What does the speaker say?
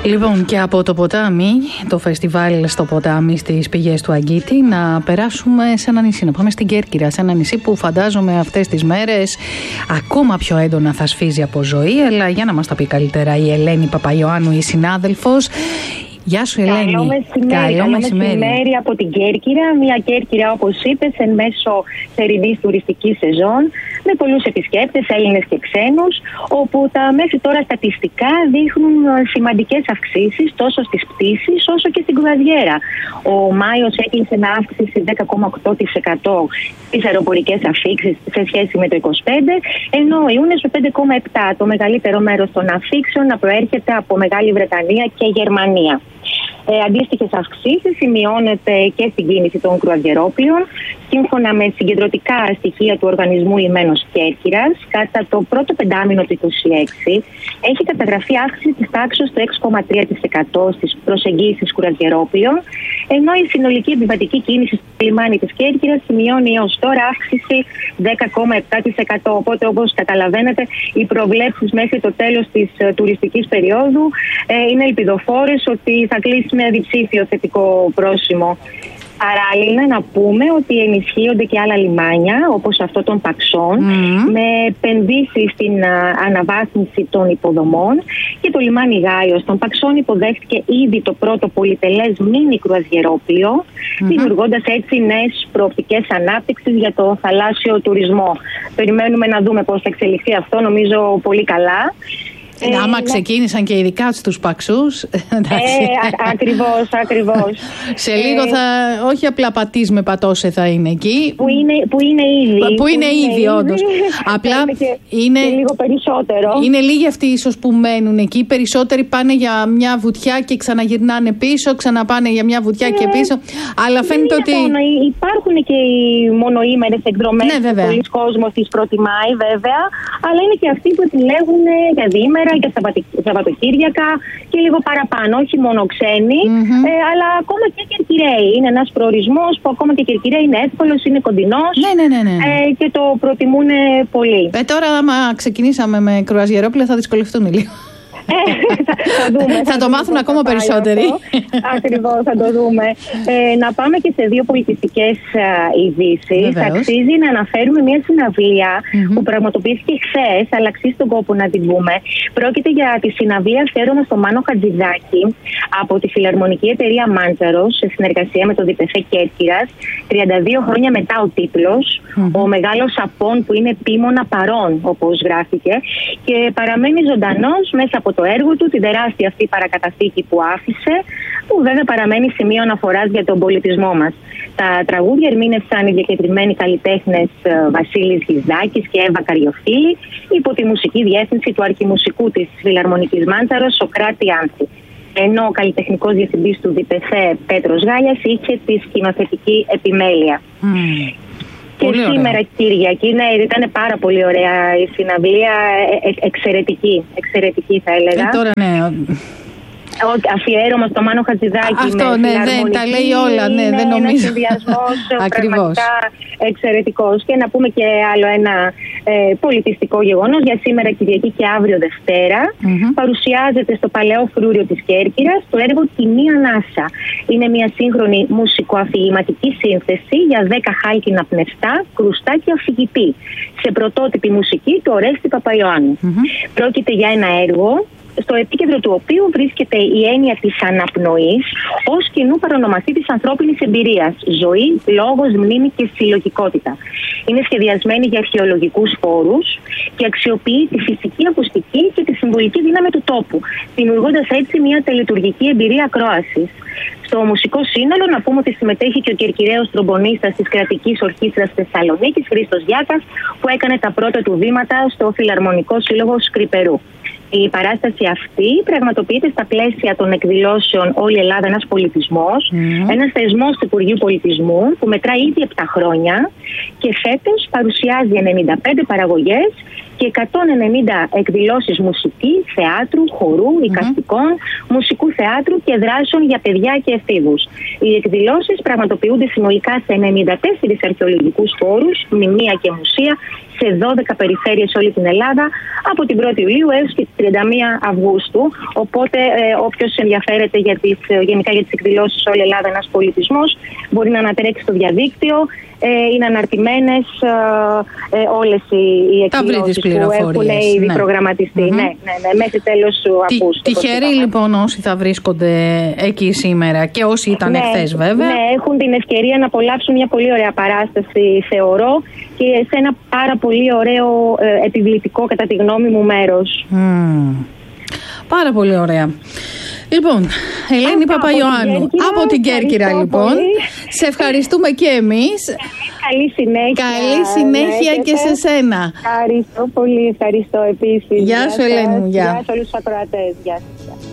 Λοιπόν, και από το ποτάμι, το φεστιβάλ στο ποτάμι στις πηγές του Αγκίτη, να περάσουμε σε ένα νησί, να πάμε στην Κέρκυρα, σε ένα νησί που φαντάζομαι αυτές τις μέρες ακόμα πιο έντονα θα σφίζει από ζωή, αλλά για να μας τα πει καλύτερα η Ελένη Παπαϊωάννου, η συνάδελφος. Γεια σου, Ελένη. Καλό μεσημέρι από την Κέρκυρα. Μια Κέρκυρα, όπως είπες, εν μέσω θερινής τουριστικής σεζόν, με πολλούς επισκέπτες, Έλληνες και ξένους, όπου τα μέχρι τώρα στατιστικά δείχνουν σημαντικές αυξήσεις τόσο στις πτήσεις όσο και στην κρουαζιέρα. Ο Μάιος έκλεισε με αύξηση 10,8% στις αεροπορικές αφήξεις σε σχέση με το 2025, ενώ ο Ιούνιος με 5,7%, το μεγαλύτερο μέρος των αφήξεων να προέρχεται από Μεγάλη Βρετανία και Γερμανία. Αντίστοιχες αυξήσεις σημειώνεται και στην κίνηση των κρουαζιερόπλοιων. Σύμφωνα με συγκεντρωτικά στοιχεία του Οργανισμού Λιμένος Κέρκυρας, κατά το πρώτο πεντάμινο του 2026 έχει καταγραφεί αύξηση της τάξης στο 6,3% στις προσεγγίσεις κρουαζιερόπλοιων, ενώ η συνολική επιβατική κίνηση στο λιμάνι της Κέρκυρας σημειώνει έως τώρα αύξηση 10,7%. Οπότε, όπως καταλαβαίνετε, οι προβλέψεις μέχρι το τέλος της τουριστικής περίοδου είναι ελπιδοφόρες ότι θα κλείσει με διψήφιο θετικό πρόσημο. Παράλληλα, να πούμε ότι ενισχύονται και άλλα λιμάνια, όπως αυτό των Παξών, με επενδύσεις στην αναβάθμιση των υποδομών, και το λιμάνι Γάιος των Παξών υποδέχτηκε ήδη το πρώτο πολυτελές μίνι κρουαζιερόπλοιο, δημιουργώντας έτσι νέες προοπτικές ανάπτυξης για το θαλάσσιο τουρισμό. Περιμένουμε να δούμε πώς θα εξελιχθεί αυτό, νομίζω πολύ καλά. Άμα ξεκίνησαν και ειδικά στους Παξούς. Ακριβώς. Σε λίγο θα, όχι απλά πατείς με πατώσε θα είναι εκεί. Που είναι ήδη όντως. Απλά είναι λίγο περισσότερο. Είναι λίγοι αυτοί ίσως που μένουν εκεί. Περισσότεροι πάνε για μια βουτιά και ξαναγυρνάνε πίσω, ξαναπάνε για μια βουτιά και πίσω. Αλλά φαίνεται ότι υπάρχουν και οι μονοήμερες εκδρομές που πολλοί κόσμος τις προτιμάει, βέβαια. Αλλά είναι και αυτοί που επιλέγουν για διήμερα και Σαββατοκύριακα και λίγο παραπάνω, όχι μόνο ξένοι, αλλά ακόμα και Κερκυραίοι. Είναι ένας προορισμός που ακόμα και Κερκυραίοι είναι εύκολος, είναι κοντινός, και το προτιμούν πολύ. Τώρα, άμα ξεκινήσαμε με κρουαζιερόπλαια, θα δυσκολευτούμε λίγο. Θα το μάθουν ακόμα περισσότεροι. Ακριβώς, θα το δούμε. Να πάμε και σε δύο πολιτιστικές ειδήσεις. Αξίζει να αναφέρουμε μια συναυλία που πραγματοποιήθηκε χθες, αλλά αξίζει τον κόπο να την πούμε. Πρόκειται για τη συναυλία αφιέρωμα στο Μάνο Χατζηδάκη από τη Φιλαρμονική Εταιρεία Μάντσαρος, σε συνεργασία με το ΔΠΕ Κέρκυρας. 32 χρόνια μετά ο τίτλος, ο μεγάλος Απών που είναι επίμονα παρών, όπως γράφηκε, και παραμένει ζωντανός μέσα από το έργο του, την τεράστια αυτή παρακαταθήκη που άφησε, που βέβαια παραμένει σημείο αναφοράς για τον πολιτισμό μας. Τα τραγούδια ερμήνευσαν οι διακεκριμένοι καλλιτέχνες Βασίλης Γυζάκης και Εύα Καριοφίλη, υπό τη μουσική διεύθυνση του αρχιμουσικού της Φιλαρμονικής Μάντσαρος, Σοκράτη Άνθη. Ενώ ο καλλιτεχνικός διευθυντής του ΔΠΕ, Πέτρος Γάλιας, είχε τη σκηνοθετική επιμέλεια. Και πολύ σήμερα ωραία. Κυριακή, ήταν πάρα πολύ ωραία η συναυλία, εξαιρετική θα έλεγα. Τώρα Αφιέρωμα στο Μάνο Χατζηδάκη. Αυτό τα λέει όλα, δεν νομίζω. Ένας συνδυασμός πραγματικά εξαιρετικός. Και να πούμε και άλλο ένα πολιτιστικό γεγονός για σήμερα Κυριακή και αύριο Δευτέρα. Παρουσιάζεται στο Παλαιό Φρούριο της Κέρκυρας το έργο «Τη Μία Ανάσα». Είναι μια σύγχρονη μουσικοαφηγηματική σύνθεση για 10 χάλκινα πνευστά, κρουστά και αφηγητή, σε πρωτότυπη μουσική του Ορέστη Παπαϊωάννου. Πρόκειται για ένα έργο στο επίκεντρο του οποίου βρίσκεται η έννοια της αναπνοής ως κοινού παρονομαστή της ανθρώπινης εμπειρίας, ζωή, λόγος, μνήμη και συλλογικότητα. Είναι σχεδιασμένη για αρχαιολογικούς χώρους και αξιοποιεί τη φυσική ακουστική και τη συμβολική δύναμη του τόπου, δημιουργώντας έτσι μια τελετουργική εμπειρία ακρόασης. Στο μουσικό σύνολο να πούμε ότι συμμετέχει και ο Κερκυραίος τρομπονίστας της Κρατικής Ορχήστρας Θεσσαλονίκης, Χρήστος Γιάκας, που έκανε τα πρώτα του βήματα στο Φιλαρμονικό Σύλλογο Σκρυπερού. Η παράσταση αυτή πραγματοποιείται στα πλαίσια των εκδηλώσεων Όλη η Ελλάδα ένας πολιτισμός, ένας θεσμός του Υπουργείου Πολιτισμού που μετράει ήδη 7 χρόνια και φέτος παρουσιάζει 95 παραγωγές και 190 εκδηλώσεις μουσική, θεάτρου, χορού, εικαστικών, μουσικού θεάτρου και δράσεων για παιδιά και εφήβους. Οι εκδηλώσεις πραγματοποιούνται συνολικά σε 94 αρχαιολογικούς χώρους, μνημεία και μουσεία, σε 12 περιφέρειες όλη την Ελλάδα από την 1η Ιουλίου έως και τις 31 Αυγούστου. Οπότε όποιος ενδιαφέρεται γενικά για τις εκδηλώσεις όλη Ελλάδα ένας πολιτισμός μπορεί να ανατρέξει στο διαδίκτυο. Είναι αναρτημένες όλες οι εκδηλώσεις που έχουν ήδη προγραμματιστεί. Ναι, μέχρι τέλος Αυγούστου. Τυχεροί λοιπόν όσοι θα βρίσκονται εκεί σήμερα και όσοι ήταν χθες βέβαια. Ναι, έχουν την ευκαιρία να απολαύσουν μια πολύ ωραία παράσταση, θεωρώ, και σε ένα πάρα πολύ ωραίο επιβλητικό, κατά τη γνώμη μου, μέρος. Πάρα πολύ ωραία. Λοιπόν, Ελένη Παπαϊωάννου από την Κέρκυρα λοιπόν. Σε ευχαριστούμε και εμείς. Καλή συνέχεια. Καλή συνέχεια και σε σένα. Ευχαριστώ πολύ, ευχαριστώ επίσης. Γεια σου Ελένη μου. Γεια σε όλους τους ακροατές. Γεια σας.